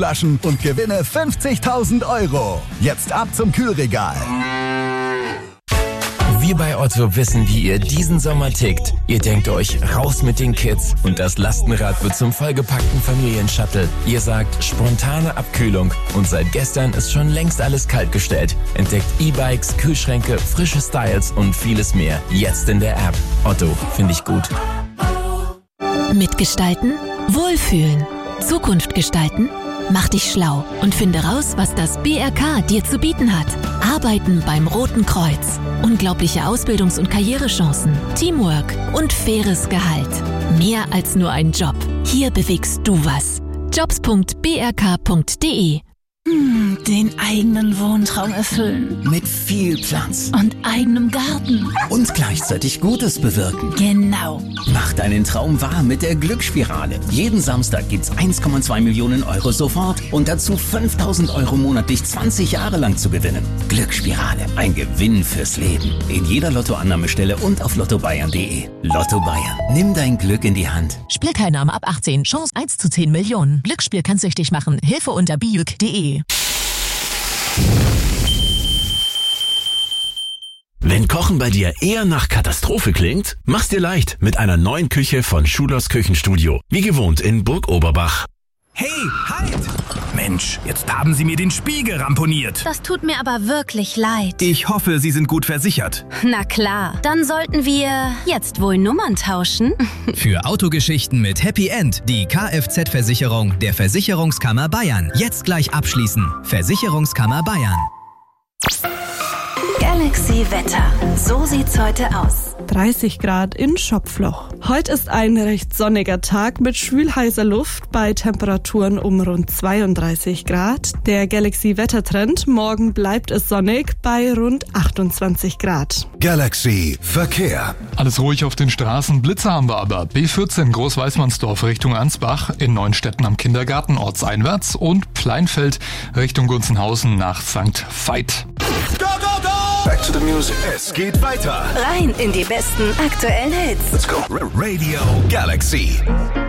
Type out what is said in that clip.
Flaschen und gewinne 50.000 Euro. Jetzt ab zum Kühlregal. Wir bei Otto wissen, wie ihr diesen Sommer tickt. Ihr denkt euch, raus mit den Kids und das Lastenrad wird zum vollgepackten Familienshuttle. Ihr sagt, spontane Abkühlung und seit gestern ist schon längst alles kaltgestellt. Entdeckt E-Bikes, Kühlschränke, frische Styles und vieles mehr. Jetzt in der App. Otto, finde ich gut. Mitgestalten, wohlfühlen, Zukunft gestalten. Mach dich schlau und finde raus, was das BRK dir zu bieten hat. Arbeiten beim Roten Kreuz. Unglaubliche Ausbildungs- und Karrierechancen, Teamwork und faires Gehalt. Mehr als nur ein Job. Hier bewegst du was. jobs.brk.de. Den eigenen Wohntraum erfüllen. Mit viel Platz. Und eigenem Garten. Und gleichzeitig Gutes bewirken. Genau. Mach deinen Traum wahr mit der Glücksspirale. Jeden Samstag gibt's 1,2 Millionen Euro sofort und dazu 5.000 Euro monatlich 20 Jahre lang zu gewinnen. Glücksspirale, ein Gewinn fürs Leben. In jeder Lottoannahmestelle und auf lottobayern.de. Lotto Bayern, nimm dein Glück in die Hand. Spielteilnahme ab 18, Chance 1 zu 10 Millionen. Glücksspiel kann süchtig machen. Hilfe unter biuk.de. Wenn Kochen bei dir eher nach Katastrophe klingt, mach's dir leicht mit einer neuen Küche von Schulers Küchenstudio. Wie gewohnt in Burg Oberbach. Hey, halt! Mensch, jetzt haben Sie mir den Spiegel ramponiert. Das tut mir aber wirklich leid. Ich hoffe, Sie sind gut versichert. Na klar, dann sollten wir jetzt wohl Nummern tauschen. Für Autogeschichten mit Happy End die Kfz-Versicherung der Versicherungskammer Bayern. Jetzt gleich abschließen. Versicherungskammer Bayern. Galaxy Wetter. So sieht's heute aus. 30 Grad in Schopfloch. Heute ist ein recht sonniger Tag mit schwül-heißer Luft bei Temperaturen um rund 32 Grad. Der Galaxy-Wettertrend, morgen bleibt es sonnig bei rund 28 Grad. Galaxy Verkehr. Alles ruhig auf den Straßen, Blitze haben wir aber. B14 Großweißmannsdorf Richtung Ansbach, in Neuenstetten am Kindergarten ortseinwärts und Pleinfeld Richtung Gunzenhausen nach St. Veit. Go, go, go! Back to the music. Es geht weiter. Rein in die besten aktuellen Hits. Let's go. Radio Galaxy.